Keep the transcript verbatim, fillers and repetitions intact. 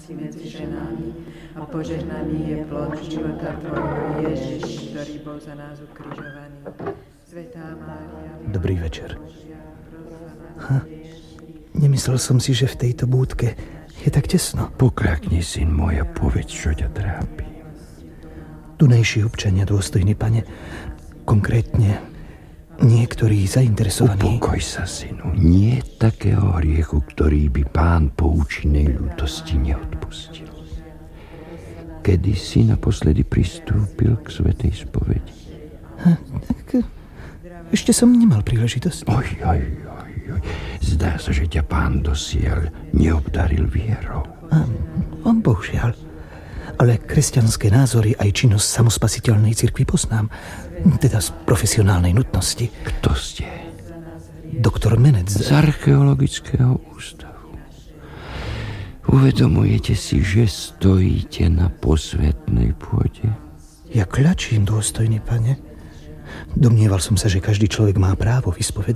si medzi ženami a požehnaný je plod života tvojho, Ježiš, ktorý bol za nás ukrižovaný. Svätá Mária. Dobrý večer. Ha, nemyslel som si, že v tejto búdke je tak tesno. Pokľakni, syn môj, a povedz, čo ťa trápi. Tunejší občania, dôstojný pane, konkrétne niektorí zainteresovaní... Upokoj sa, synu. Nie takého hriechu, ktorý by Pán po účinnej ľútosti neodpustil. Kedy si naposledy pristúpil k svätej spovedi? Ha, tak ešte som nemal príležitosť. Oj, oj, oj, oj. Zdá sa, že ťa Pán dosiaľ neobdaril vierou. A, on bohužiaľ. Ale kresťanské názory aj činnosť samospasiteľnej cirkvi poznám. Teda z profesionálnej nutnosti. Kto ste? Doktor Menec. Z archeologického ústavu. Uvedomujete si, že stojíte na posvätnej pôde? Ja kľačím, dôstojný pane. Domnieval som sa, že každý človek má právo vyspovedať